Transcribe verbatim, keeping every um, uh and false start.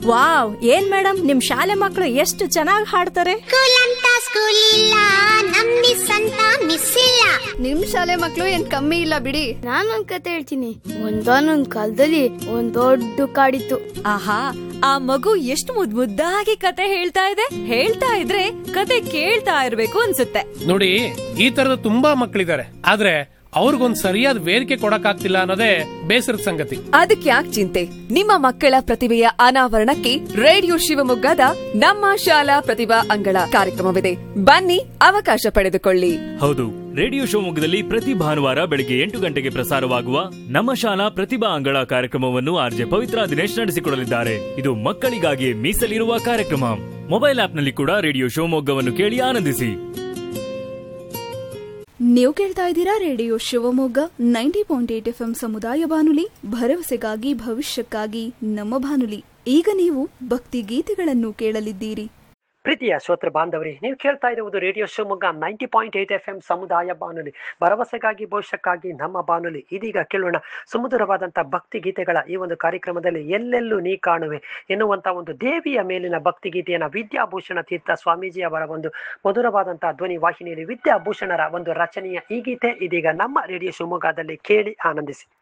Wow, ಏನ್ madam ನಿಮ್ ಶಾಲೆ ಮಕ್ಕಳು ಎಷ್ಟು ಚೆನ್ನಾಗಿ ಹಾಡ್ತಾರೆ. ಸ್ಕೂಲ್ ಅಂತ ಸ್ಕೂಲ್ ಇಲ್ಲ, ನಮ್ ಮಿಸ್ ಅಂತ ಮಿಸ್ ಇಲ್ಲ. ನಿಮ್ ಶಾಲೆ ಮಕ್ಳು ಏನ್ ಕಮ್ಮಿ ಇಲ್ಲ ಬಿಡಿ. ನಾನೊಂದ್ ಕತೆ ಹೇಳ್ತೀನಿ. ಒಂದಾನೊಂದ್ ಕಾಲದಲ್ಲಿ ಒಂದ್ ದೊಡ್ಡ ಕಾಡಿತ್ತು. ಆಹಾ, ಆ ಮಗು ಎಷ್ಟು ಮುದ್ ಮುದ್ದಾಗಿ ಕತೆ ಹೇಳ್ತಾ ಇದೆ. ಹೇಳ್ತಾ ಇದ್ರೆ ಕತೆ ಕೇಳ್ತಾ ಇರ್ಬೇಕು ಅನ್ಸುತ್ತೆ. ನೋಡಿ, ಈ ತರದ ತುಂಬಾ ಮಕ್ಕಳಿದ್ದಾರೆ, ಆದ್ರೆ ಅವ್ರಿಗೊಂದ್ ಸರಿಯಾದ ವೇದಿಕೆ ಕೊಡಕ್ಕಾಗ್ತಿಲ್ಲ ಅನ್ನೋದೇ ಬೇಸರದ ಸಂಗತಿ. ಅದಕ್ಕೆ ಯಾಕೆ ಚಿಂತೆ? ನಿಮ್ಮ ಮಕ್ಕಳ ಪ್ರತಿಭೆಯ ಅನಾವರಣಕ್ಕೆ ರೇಡಿಯೋ ಶಿವಮೊಗ್ಗದ ನಮ್ಮ ಶಾಲಾ ಪ್ರತಿಭಾ ಅಂಗಳ ಕಾರ್ಯಕ್ರಮವಿದೆ. ಬನ್ನಿ, ಅವಕಾಶ ಪಡೆದುಕೊಳ್ಳಿ. ಹೌದು, ರೇಡಿಯೋ ಶಿವಮೊಗ್ಗದಲ್ಲಿ ಪ್ರತಿ ಭಾನುವಾರ ಬೆಳಗ್ಗೆ ಎಂಟು ಗಂಟೆಗೆ ಪ್ರಸಾರವಾಗುವ ನಮ್ಮ ಶಾಲಾ ಪ್ರತಿಭಾ ಅಂಗಳ ಕಾರ್ಯಕ್ರಮವನ್ನು ಆರ್ಜೆ ಪವಿತ್ರ ದಿನೇಶ್ ನಡೆಸಿಕೊಡಲಿದ್ದಾರೆ. ಇದು ಮಕ್ಕಳಿಗಾಗಿ ಮೀಸಲಿರುವ ಕಾರ್ಯಕ್ರಮ. ಮೊಬೈಲ್ ಆಪ್ನಲ್ಲಿ ಕೂಡ ರೇಡಿಯೋ ಶಿವಮೊಗ್ಗವನ್ನು ಕೇಳಿ ಆನಂದಿಸಿ. ನೀವು ಕೇಳ್ತಾ ಇದ್ದೀರಾ radio Shivamogga ninety point eight F M ಸಮುದಾಯ ಬಾನುಲಿ, ಭರವಸೆಗಾಗಿ ಭವಿಷ್ಯಕ್ಕಾಗಿ ನಮ್ಮ ಬಾನುಲಿ. ಈಗ ನೀವು ಭಕ್ತಿ ಗೀತೆಗಳನ್ನು ಕೇಳಲಿದ್ದೀರಿ. ಪ್ರೀತಿಯ ಶ್ರೋತೃ ಬಾಂಧವರೇ, ನೀವು ಕೇಳ್ತಾ ಇರುವುದು radio Shivamogga ninety point eight F M ಸಮುದಾಯ ಬಾನುಲಿ, ಭರವಸೆಗಾಗಿ ಭವಿಷ್ಯಕ್ಕಾಗಿ ನಮ್ಮ ಬಾನುಲಿ. ಇದೀಗ ಕೇಳೋಣ ಸುಮಧುರವಾದಂಥ ಭಕ್ತಿ ಗೀತೆಗಳ ಈ ಒಂದು ಕಾರ್ಯಕ್ರಮದಲ್ಲಿ ಎಲ್ಲೆಲ್ಲೂ ನೀ ಕಾಣುವೆ ಎನ್ನುವಂಥ ಒಂದು ದೇವಿಯ ಮೇಲಿನ ಭಕ್ತಿ ಗೀತೆಯನ್ನು ವಿದ್ಯಾಭೂಷಣ ತೀರ್ಥ ಸ್ವಾಮೀಜಿ ಅವರ ಒಂದು ಮಧುರವಾದಂಥ ಧ್ವನಿ ವಾಹಿನಿಯಲ್ಲಿ ವಿದ್ಯಾಭೂಷಣರ ಒಂದು ರಚನೆಯ ಈ ಗೀತೆ ಇದೀಗ ನಮ್ಮ ರೇಡಿಯೋ ಶಿವಮೊಗ್ಗದಲ್ಲಿ ಕೇಳಿ ಆನಂದಿಸಿ.